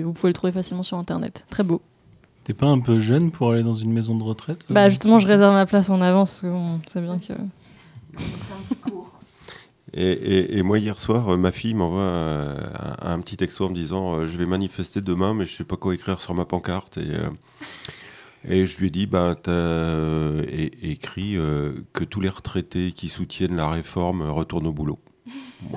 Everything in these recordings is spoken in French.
vous pouvez le trouver facilement sur internet. Très beau. T'es pas un peu jeune pour aller dans une maison de retraite ? Bah justement, je réserve ma place en avance parce que bon, c'est bien que. Et moi, hier soir, ma fille m'envoie un petit texto en me disant je vais manifester demain, mais je sais pas quoi écrire sur ma pancarte. Et je lui ai dit t'as écrit que tous les retraités qui soutiennent la réforme retournent au boulot. Bon.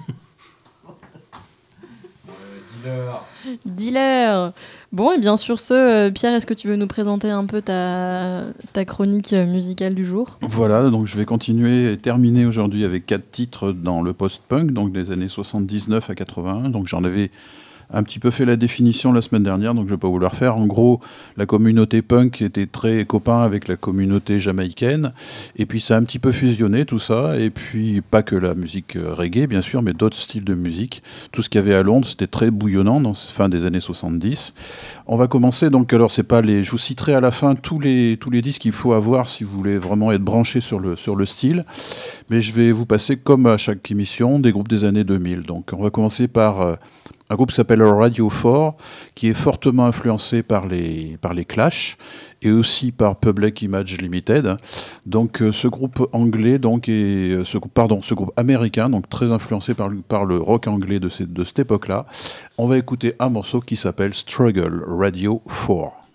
Dealer. Bon, et bien sur ce, Pierre, est-ce que tu veux nous présenter un peu ta chronique musicale du jour ? Voilà, donc je vais continuer et terminer aujourd'hui avec 4 titres dans le post-punk, donc des années 79 à 81. Donc j'en avais un petit peu fait la définition la semaine dernière, donc je ne vais pas vous la refaire. En gros, la communauté punk était très copain avec la communauté jamaïcaine, et puis ça a un petit peu fusionné tout ça, et puis pas que la musique reggae bien sûr, mais d'autres styles de musique. Tout ce qu'il y avait à Londres, c'était très bouillonnant dans cette fin des années 70. On va commencer, donc alors c'est pas les... Je vous citerai à la fin tous les disques qu'il faut avoir si vous voulez vraiment être branché sur le style, mais je vais vous passer, comme à chaque émission, des groupes des années 2000. Donc on va commencer par un groupe qui s'appelle Radio 4, qui est fortement influencé par les Clash et aussi par Public Image Limited. Donc ce groupe anglais, ce groupe américain, donc très influencé par le rock anglais de cette époque-là. On va écouter un morceau qui s'appelle Struggle Radio 4.